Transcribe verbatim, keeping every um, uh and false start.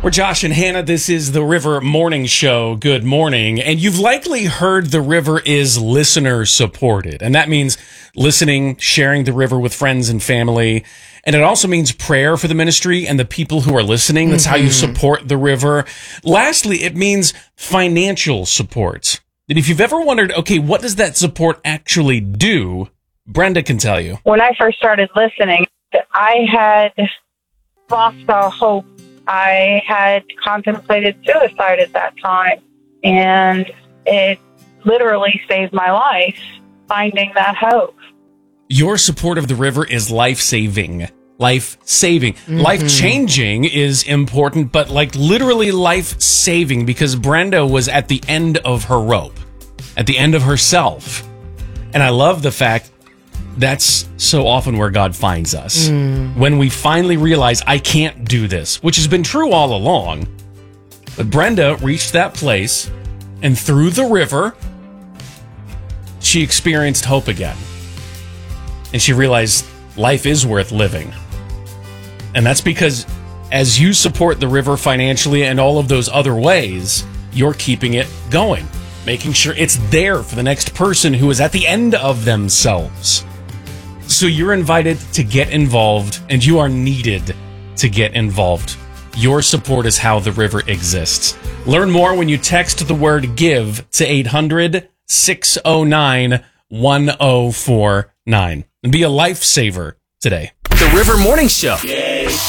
We're Josh and Hannah. This is the River Morning Show. Good morning. And you've likely heard the River is listener supported. And that means listening, sharing the River with friends and family. And it also means prayer for the ministry and the people who are listening. That's mm-hmm. how you support the River. Lastly, it means financial support. And if you've ever wondered, okay, what does that support actually do? Brenda can tell you. When I first started listening, I had lost all hope. I had contemplated suicide at that time, and it literally saved my life, finding that hope. Your support of the River is life-saving. Life-saving. Mm-hmm. Life-changing is important, but like literally life-saving, because Brenda was at the end of her rope, at the end of herself. And I love the fact that's so often where God finds us. Mm. When we finally realize, I can't do this, which has been true all along. But Brenda reached that place, and through the River, she experienced hope again. And she realized life is worth living. And that's because as you support the River financially and all of those other ways, you're keeping it going, making sure it's there for the next person who is at the end of themselves. So you're invited to get involved, and you are needed to get involved. Your support is how the River exists. Learn more when you text the word GIVE to eight hundred, six oh nine, one oh four nine. And be a lifesaver today. The River Morning Show. Yeah.